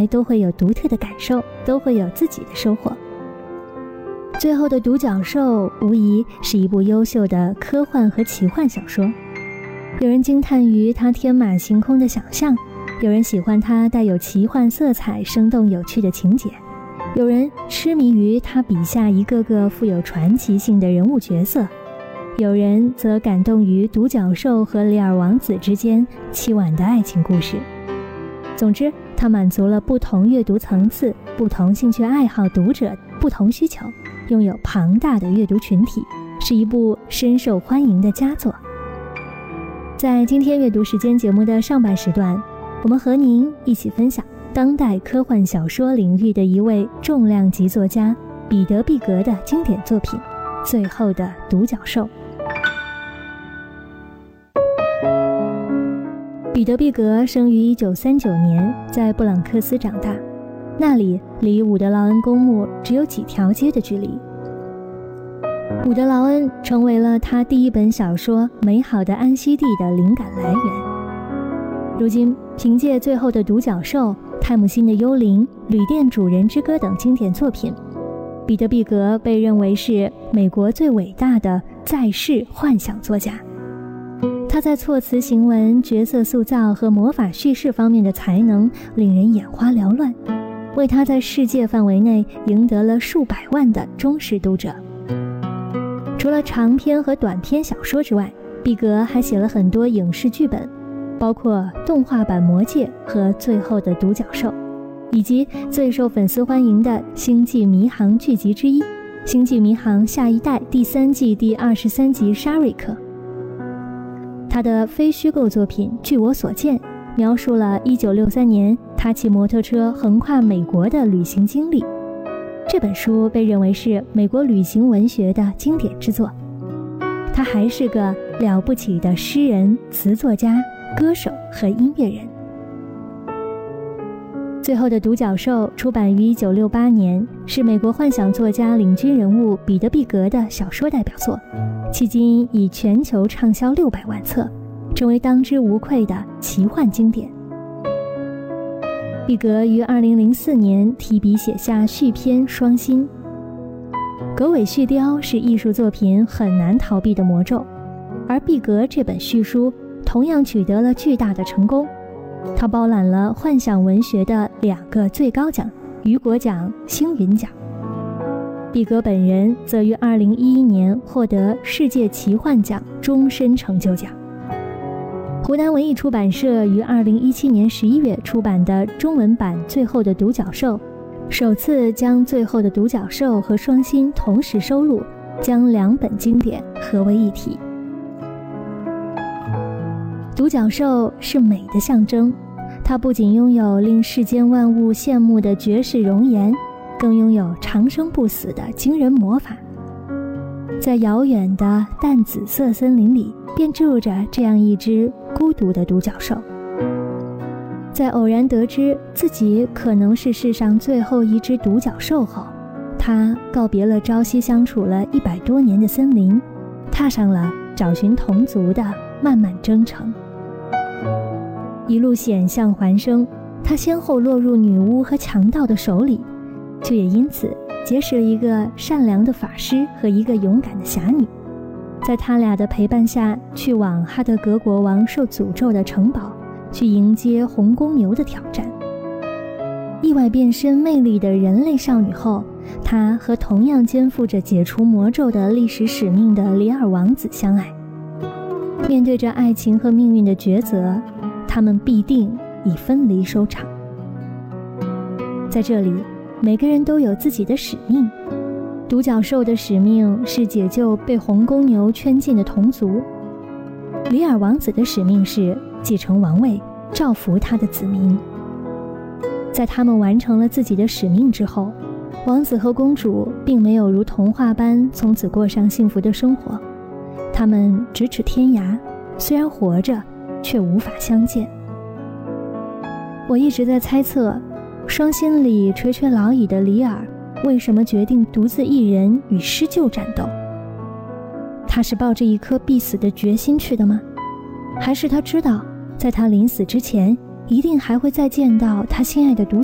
来都会有独特的感受，都会有自己的收获。最后的独角兽无疑是一部优秀的科幻和奇幻小说，有人惊叹于它天马行空的想象，有人喜欢它带有奇幻色彩、生动有趣的情节，有人痴迷于他笔下一个个富有传奇性的人物角色，有人则感动于独角兽和里尔王子之间凄婉的爱情故事。总之，它满足了不同阅读层次、不同兴趣爱好读者不同需求，拥有庞大的阅读群体，是一部深受欢迎的佳作。在今天阅读时间节目的上半时段，我们和您一起分享当代科幻小说领域的一位重量级作家彼得·毕格的经典作品《最后的独角兽》。彼得·毕格生于1939年，在布朗克斯长大，那里离伍德劳恩公墓只有几条街的距离。伍德劳恩成为了他第一本小说《美好的安息地》的灵感来源。如今，凭借《最后的独角兽》、泰姆辛的《幽灵》、《旅店主人之歌》等经典作品，彼得·毕格被认为是美国最伟大的在世幻想作家。他在措辞行文、角色塑造和魔法叙事方面的才能令人眼花缭乱，为他在世界范围内赢得了数百万的忠实读者。除了长篇和短篇小说之外，毕格还写了很多影视剧本，包括动画版《魔戒》和《最后的独角兽》，以及最受粉丝欢迎的《星际迷航》剧集之一《星际迷航：下一代》第3季第23集沙瑞克。他的非虚构作品《据我所见》描述了1963年他骑摩托车横跨美国的旅行经历。这本书被认为是美国旅行文学的经典之作。他还是个了不起的诗人、词作家、歌手和音乐人。最后的独角兽出版于1968年，是美国幻想作家领军人物彼得·毕格的小说代表作，迄今已全球畅销600万册，成为当之无愧的奇幻经典。毕格于2004年提笔写下续篇《双星》。狗尾续貂是艺术作品很难逃避的魔咒，而毕格这本续书同样取得了巨大的成功。他包揽了幻想文学的2个最高奖，雨果奖、星云奖。毕格本人则于2011年获得世界奇幻奖终身成就奖。湖南文艺出版社于2017年11月出版的中文版《最后的独角兽》，首次将《最后的独角兽》和《双星》同时收录，将2本经典合为一体。独角兽是美的象征，它不仅拥有令世间万物羡慕的绝世容颜，更拥有长生不死的惊人魔法。在遥远的淡紫色森林里，便住着这样一只孤独的独角兽。在偶然得知自己可能是世上最后一只独角兽后，他告别了朝夕相处了100多年的森林，踏上了找寻同族的漫漫征程。一路险象环生，他先后落入女巫和强盗的手里，却也因此结识了一个善良的法师和一个勇敢的侠女。在他俩的陪伴下，去往哈德格国王受诅咒的城堡，去迎接红公牛的挑战。意外变身魅力的人类少女后，她和同样肩负着解除魔咒的历史使命的里尔王子相爱。面对着爱情和命运的抉择，他们必定以分离收场。在这里，每个人都有自己的使命。独角兽的使命是解救被红公牛圈禁的同族，里尔王子的使命是继承王位，造福他的子民。在他们完成了自己的使命之后，王子和公主并没有如童话般从此过上幸福的生活，他们咫尺天涯，虽然活着，却无法相见。我一直在猜测，双星里垂垂老矣的里尔为什么决定独自一人与狮鹫战斗？他是抱着一颗必死的决心去的吗？还是他知道，在他临死之前，一定还会再见到他心爱的独